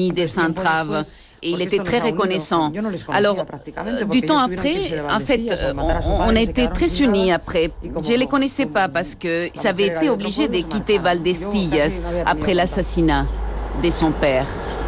mis des entraves. Et il était très reconnaissant. Alors, du temps après, en fait, on a été très unis après. Je ne les connaissais pas parce qu'ils avaient été obligés de quitter Valdestillas après l'assassinat de son père.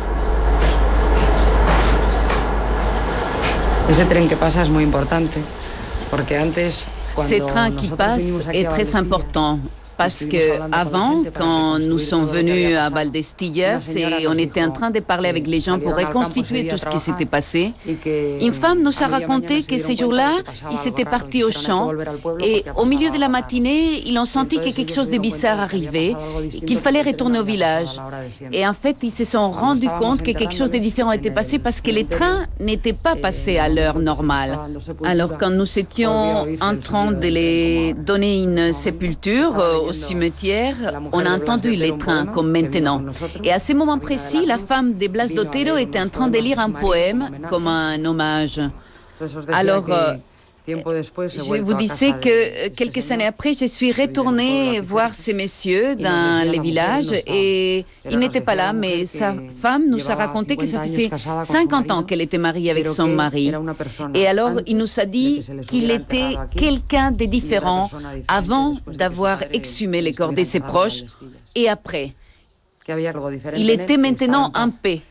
Ce train qui passe est muy importante, parce qu'antes, ce train qui passe est très important. Parce qu'avant, quand nous sommes venus à Valdestillas, on était en train de parler avec les gens pour reconstituer tout ce qui s'était passé. Une femme nous a raconté que ces jours-là, ils étaient partis au champ et au milieu de la matinée, ils ont senti que quelque chose de bizarre arrivait, qu'il fallait retourner au village. Et en fait, ils se sont rendus compte que quelque chose de différent était passé parce que les trains n'étaient pas passés à l'heure normale. Alors, quand nous étions en train de les donner une sépulture au cimetière, on a entendu les trains comme maintenant. Et à ce moment précis, la femme de Blas d'Otero était en train de lire un poème comme un hommage. Alors, je vous disais que quelques années après, je suis retournée voir ces messieurs dans les villages et ils n'étaient pas là, mais sa femme nous a raconté que ça faisait 50 ans qu'elle était mariée avec son mari. Et alors, il nous a dit qu'il était quelqu'un de différent avant d'avoir exhumé les corps de ses proches et après. Il était maintenant en paix.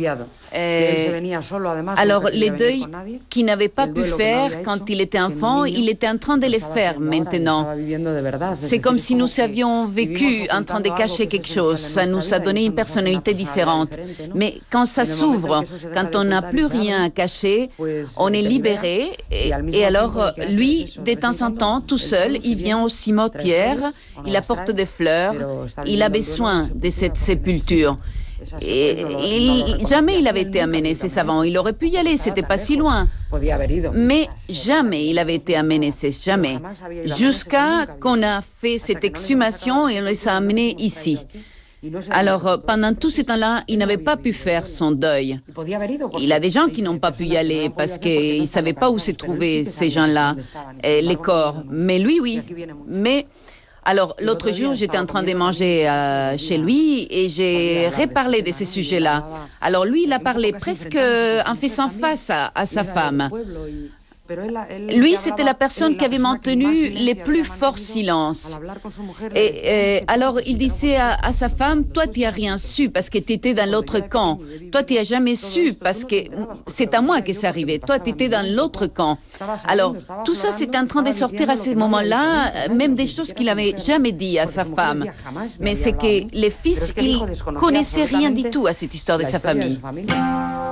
Alors, les deuils qu'il n'avait pas pu faire quand il était enfant, il était en train de les faire maintenant. C'est comme si nous avions vécu en train de cacher quelque chose. Ça nous a donné une personnalité différente. Mais quand ça s'ouvre, quand on n'a plus rien à cacher, on est libéré. Et alors, lui, de temps en temps, tout seul, il vient au cimetière, il apporte des fleurs, il a besoin de cette sépulture. Et jamais il avait été amené, ces savants. Il aurait pu y aller, c'était pas si loin. Mais jamais il avait été amené, jamais. Jusqu'à qu'on a fait cette exhumation et on les a amenés ici. Alors, pendant tout ce temps-là, il n'avait pas pu faire son deuil. Il y a des gens qui n'ont pas pu y aller parce qu'ils ne savaient pas où se trouvaient ces gens-là, les corps. Mais lui, oui. Mais... Alors, l'autre jour, j'étais en train de manger chez lui et j'ai reparlé de ces sujets-là. Alors, lui, il a parlé presque en faisant face à sa femme. Lui, c'était la personne qui avait maintenu les plus forts silences. Et alors, il disait à sa femme, « Toi, tu n'as rien su parce que tu étais dans l'autre camp. Toi, tu n'as jamais su parce que c'est à moi que c'est arrivé. Toi, tu étais dans l'autre camp. » Alors, tout ça, c'était en train de sortir à ce moment-là, même des choses qu'il n'avait jamais dit à sa femme. Mais c'est que les fils, ils ne connaissaient rien du tout à cette histoire de sa famille.